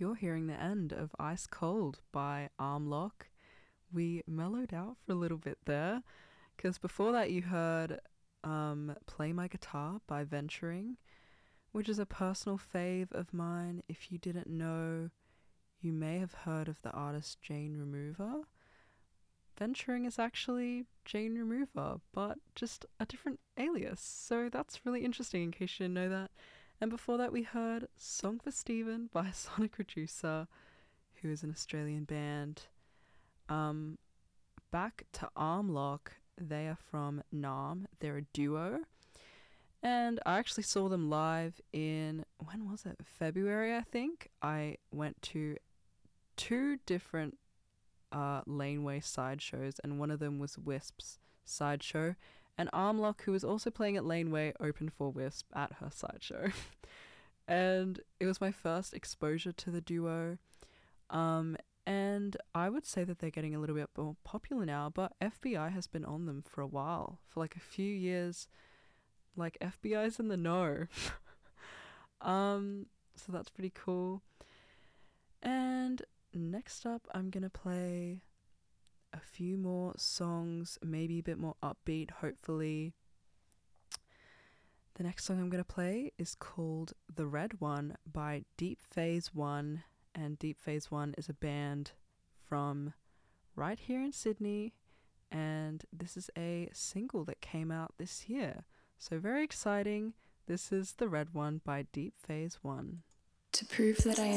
You're hearing the end of Ice Cold by Armlock. We mellowed out for a little bit there, because before that you heard Play My Guitar by Venturing, which is a personal fave of mine. If you didn't know, you may have heard of the artist Jane Remover. Venturing is actually Jane Remover, but just a different alias, so that's really interesting in case you didn't know that. And before that we heard Song for Stephen by Sonic Reducer, who is an Australian band. Back to Armlock, they are from Naarm. They're a duo. And I actually saw them live in, when was it? February, I think. I went to 2 different Laneway sideshows, and one of them was Wisp's sideshow. And Armlock, who was also playing at Laneway, opened for Wisp at her sideshow. And it was my first exposure to the duo. And I would say that they're getting a little bit more popular now, but FBI has been on them for a while, for like a few years. Like, FBI's in the know. So that's pretty cool. And next up, I'm gonna play a few more songs, maybe a bit more upbeat, hopefully. The next song I'm gonna play is called The Red One by Deep Phase One, and Deep Phase One is a band from right here in Sydney, and this is a single that came out this year. So very exciting. This is The Red One by Deep Phase One. To prove that I